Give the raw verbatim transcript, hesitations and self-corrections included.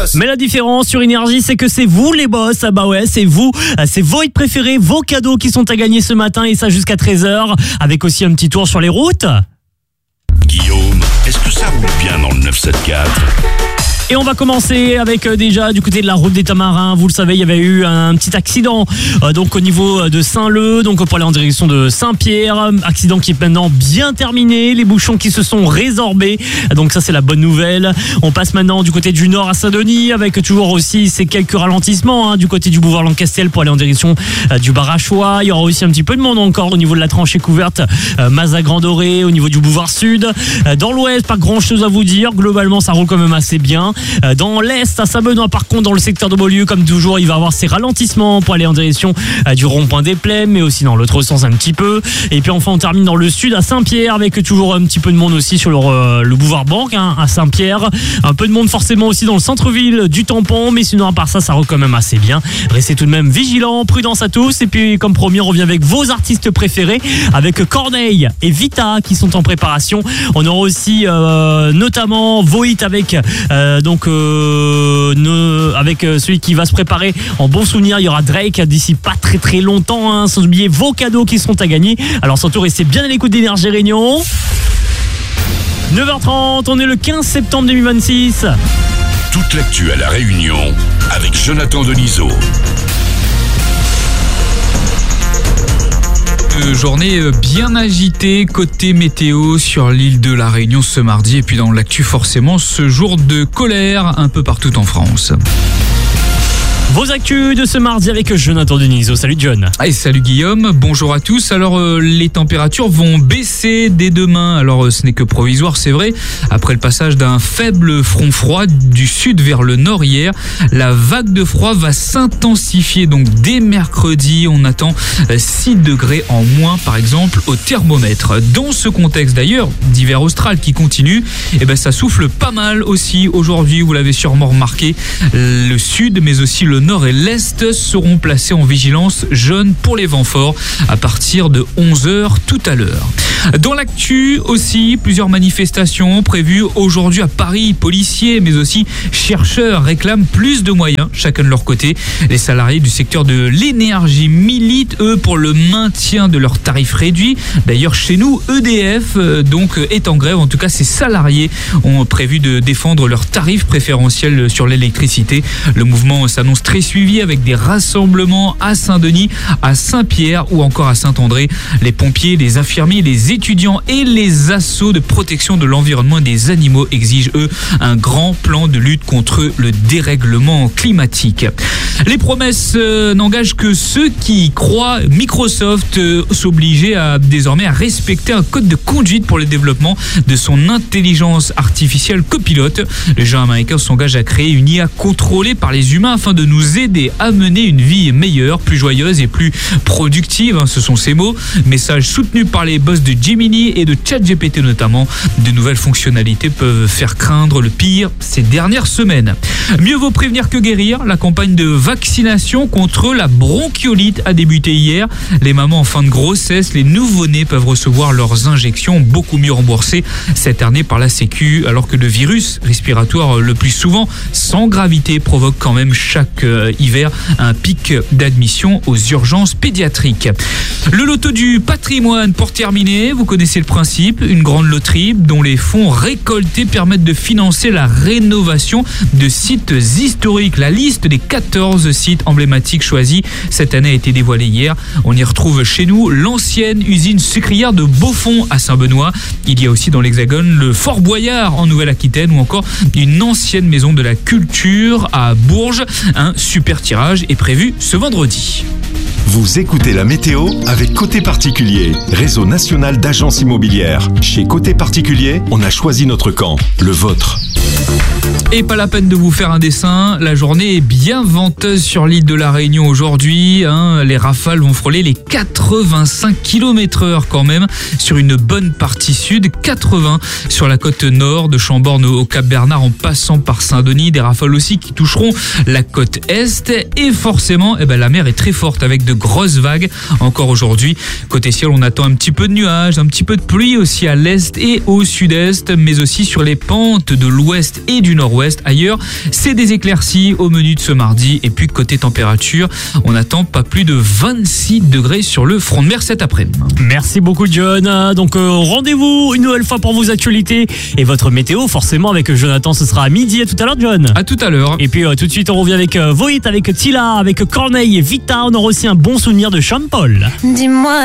boss. Mais la différence sur Énergie, c'est que c'est vous les boss. Ah bah ouais, c'est vous. C'est vos hits préférés, vos cadeaux qui sont à gagner ce matin et ça jusqu'à treize heures. Avec aussi un petit tour sur les routes. Guillaume, est-ce que ça roule bien dans le neuf cent soixante-quatre ? Et on va commencer avec euh, déjà du côté de la route des Tamarins. Vous le savez, il y avait eu un petit accident euh, donc au niveau de Saint-Leu, donc pour aller en direction de Saint-Pierre. Accident qui est maintenant bien terminé. Les bouchons qui se sont résorbés. Donc ça, c'est la bonne nouvelle. On passe maintenant du côté du nord à Saint-Denis avec toujours aussi ces quelques ralentissements hein, du côté du boulevard Lancastel pour aller en direction euh, du Barachois. Il y aura aussi un petit peu de monde encore au niveau de la tranchée couverte euh, Mazas-Grand-Doré, au niveau du boulevard Sud. Euh, dans l'ouest, pas grand-chose à vous dire. Globalement, ça roule quand même assez bien. Dans l'est, à Saint-Benoît, par contre, dans le secteur de Beaulieu, comme toujours, il va y avoir ces ralentissements pour aller en direction du rond-point des Plaines, mais aussi dans l'autre sens un petit peu. Et puis enfin, on termine dans le sud à Saint-Pierre avec toujours un petit peu de monde aussi sur le, le boulevard Banque hein, à Saint-Pierre. Un peu de monde forcément aussi dans le centre-ville du Tampon, mais sinon à part ça, ça roule quand même assez bien. Restez tout de même vigilants, prudence à tous. Et puis comme promis, on revient avec vos artistes préférés, avec Corneille et Vita qui sont en préparation. On aura aussi euh, notamment vos hits avec euh, donc Donc euh, ne, avec euh, celui qui va se préparer en bon souvenir, il y aura Drake d'ici pas très très longtemps hein, sans oublier vos cadeaux qui seront à gagner. Alors surtout restez bien à l'écoute d'Énergie Réunion. neuf heures trente, on est le quinze septembre deux mille vingt-six. Toute l'actu à La Réunion avec Jonathan Denisot. Journée bien agitée côté météo sur l'île de La Réunion ce mardi et puis dans l'actu forcément ce jour de colère un peu partout en France. Vos actus de ce mardi avec Jonathan Denisot. Salut John. Et salut Guillaume, bonjour à tous. Alors euh, les températures vont baisser dès demain. Alors euh, ce n'est que provisoire, c'est vrai. Après le passage d'un faible front froid du sud vers le nord hier, la vague de froid va s'intensifier. Donc dès mercredi, on attend six degrés en moins par exemple au thermomètre. Dans ce contexte d'ailleurs d'hiver austral qui continue, et ben ça souffle pas mal aussi aujourd'hui. Vous l'avez sûrement remarqué, le sud mais aussi le nord et l'est seront placés en vigilance jaune pour les vents forts à partir de onze heures tout à l'heure. Dans l'actu aussi, plusieurs manifestations prévues aujourd'hui à Paris. Policiers mais aussi chercheurs réclament plus de moyens, chacun de leur côté. Les salariés du secteur de l'énergie militent, eux, pour le maintien de leurs tarifs réduits. D'ailleurs, chez nous, E D F donc, est en grève. En tout cas, ces salariés ont prévu de défendre leurs tarifs préférentiels sur l'électricité. Le mouvement s'annonce très suivi avec des rassemblements à Saint-Denis, à Saint-Pierre ou encore à Saint-André. Les pompiers, les infirmiers, les étudiants et les assos de protection de l'environnement et des animaux exigent, eux, un grand plan de lutte contre le dérèglement climatique. Les promesses euh, n'engagent que ceux qui y croient. Microsoft euh, s'obligeait à, désormais à respecter un code de conduite pour le développement de son intelligence artificielle copilote. Les géants américains s'engagent à créer une I A contrôlée par les humains afin de nous aider à mener une vie meilleure, plus joyeuse et plus productive. Hein, ce sont ces mots. Message soutenu par les boss de Gemini et de ChatGPT notamment. De nouvelles fonctionnalités peuvent faire craindre le pire ces dernières semaines. Mieux vaut prévenir que guérir. La campagne de vaccination contre la bronchiolite a débuté hier. Les mamans en fin de grossesse, les nouveau-nés peuvent recevoir leurs injections beaucoup mieux remboursées cette année par la Sécu, alors que le virus respiratoire le plus souvent sans gravité provoque quand même chaque euh, hiver un pic d'admission aux urgences pédiatriques. Le loto du patrimoine pour terminer, vous connaissez le principe, une grande loterie dont les fonds récoltés permettent de financer la rénovation de sites historiques. La liste des quatorze sites emblématiques choisis cette année a été dévoilée hier. On y retrouve chez nous l'ancienne usine sucrière de Beaufort à Saint-Benoît. Il y a aussi dans l'Hexagone le Fort Boyard en Nouvelle-Aquitaine ou encore une ancienne maison de la culture à Bourges. Un super tirage est prévu ce vendredi. Vous écoutez la météo avec Côté Particulier, réseau national d'agences immobilières. Chez Côté Particulier, on a choisi notre camp, le vôtre. Et pas la peine de vous faire un dessin, la journée est bien venteuse sur l'île de la Réunion aujourd'hui. Hein. Les rafales vont frôler les quatre-vingt-cinq kilomètres heure quand même sur une bonne partie sud, quatre-vingts sur la côte nord de Chamborne au Cap-Bernard en passant par Saint-Denis. Des rafales aussi qui toucheront la côte est et forcément eh ben, la mer est très forte avec de grosses vagues encore aujourd'hui. Côté ciel, on attend un petit peu de nuages, un petit peu de pluie aussi à l'est et au sud-est, mais aussi sur les pentes de l'ouest et du nord-ouest. nord-ouest. Ailleurs, c'est des éclaircies au menu de ce mardi. Et puis côté température, on attend pas plus de vingt-six degrés sur le front de mer cet après-midi. Merci beaucoup John. Donc euh, rendez-vous une nouvelle fois pour vos actualités et votre météo forcément avec Jonathan. Ce sera à midi. À tout à l'heure John. À tout à l'heure. Et puis euh, tout de suite on revient avec euh, Voit, avec Tila, avec Corneille et Vita. On aura aussi un bon souvenir de Sean Paul. Dis-moi.